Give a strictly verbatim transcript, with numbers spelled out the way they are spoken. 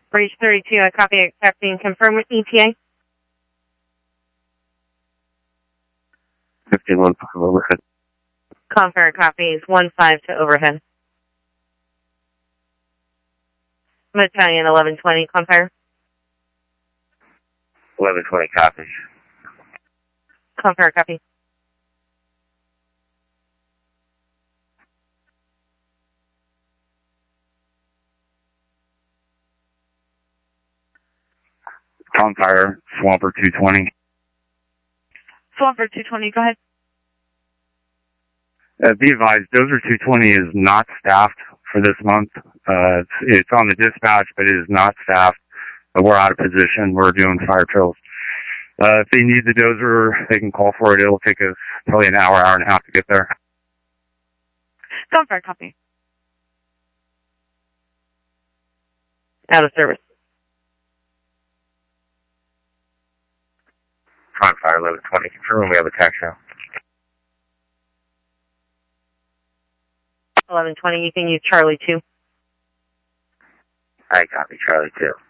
Breach thirty-two, I copy accepting. Confirm with E T A. fifty-one overhead. Confirm copies one five to overhead. Battalion eleven twenty, Confire. eleven twenty copies. Confire copy. Confire, Swamper two twenty. Swamper two twenty, go ahead. Uh, be advised, Dozer two twenty is not staffed for this month. Uh, it's, it's on the dispatch, but it is not staffed. Uh, we're out of position. We're doing fire drills. Uh, if they need the dozer, they can call for it. It'll take us probably an hour, hour and a half to get there. Confire copy. Out of service. Confire eleven twenty, confirm we have a tax now. eleven twenty, you can use Charlie two. I copy Charlie two.